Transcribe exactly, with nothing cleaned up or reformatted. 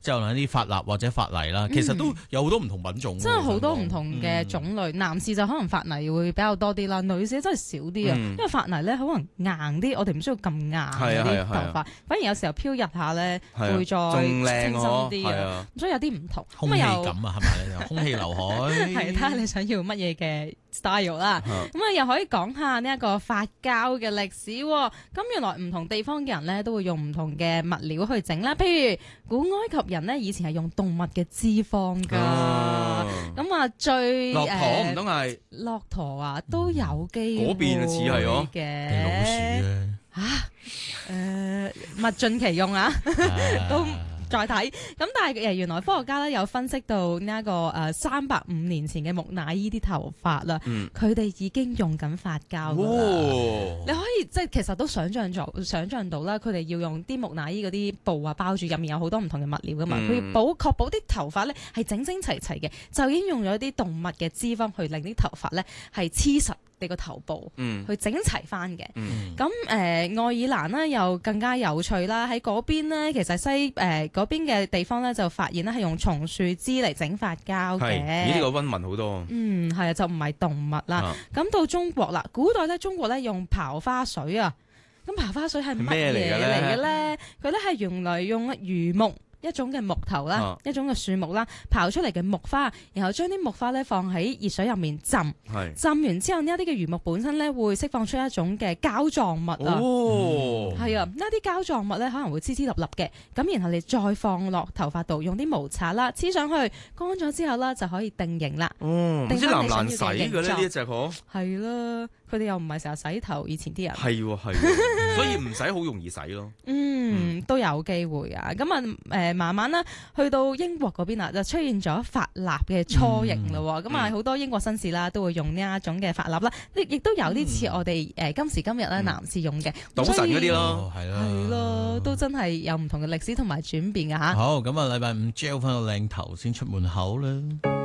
之後啲髮蠟或者髮泥啦，其實都有好多唔同品種， 真係好多唔同嘅種類。 嗯、 男士就可能髮泥會比較多啲啦，女士真係少啲啊。 嗯、 因為髮泥咧可能硬啲，我哋唔需要咁硬嗰啲頭髮，反而有時候飄逸下咧會再清新啲啊。所以有啲唔同。 空氣感啊，係咪？空氣劉海係睇下你想要乜嘢嘅 style 啦。咁啊又可以講下呢一個髮膠嘅歷史。咁原來唔同地方嘅人咧都會用唔同嘅物料去整啦。譬如古埃及人咧以前係用動物嘅脂肪㗎。咁啊最駱駝唔通係駱駝啊都有機會嗰邊似係喎嘅老鼠啊嚇誒物盡其用啊都。再睇咁，但係誒原來科學家咧有分析到呢一個誒三百五年前嘅木乃伊啲頭髮啦，佢哋、嗯、已經用緊髮膠㗎啦。 哦、 你可以即係其實都想像咗想像到啦，佢哋要用啲木乃伊嗰啲布啊包住，入面有好多唔同嘅物料㗎嘛，佢、嗯、要保確保啲頭髮咧係整整齊齊嘅，就已經用咗啲動物嘅脂肪去令啲頭髮咧係黐實你個頭部，嗯、去整齊翻嘅。咁誒、嗯呃、愛爾蘭呢又更加有趣啦，喺嗰邊呢，其實西誒嗰邊嘅地方咧就發現咧係用松樹枝嚟整髮膠嘅。 咦？呢個溫文好多。 嗯，係啊，就唔係動物啦。咁、啊、到中國啦，古代咧中國咧用刨花水啊。咁刨花水係乜嘢嚟嘅咧？佢咧係用嚟用榆木。一種嘅木頭啦，啊、一種嘅樹木啦，刨出嚟嘅木花，然後將啲木花咧放喺熱水入面浸，是浸完之後呢一啲嘅榆木本身咧會釋放出一種嘅膠狀物啊，係、哦、啊，呢一啲膠狀物咧可能會黐黐立立嘅，咁然後你再放落頭髮度，用啲毛刷啦黐上去，乾咗之後啦就可以定型啦。 哦，唔知難唔難洗嘅咧呢一隻可？係啦，佢哋又唔係成日洗頭，以前啲人係喎係喎，所以唔使好容易洗咯。 嗯，嗯都有機會啊。咁啊誒。慢慢啦，去到英國嗰邊啊，就出現咗髮蠟嘅雛形咯。咁啊、嗯，好多英國紳士啦，都會用呢一種嘅髮蠟啦。亦都有啲似我哋誒今時今日咧男士用嘅賭神嗰啲咯， 係啦，係咯，都真係有唔同嘅歷史同埋轉變㗎吓。 好，咁啊，禮拜五 gel 翻個靚頭先出門口啦。